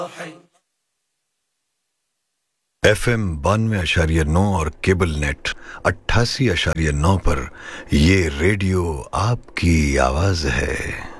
FM 92.9 और cable net 88.9 पर ये रेडियो आपकी आवाज है।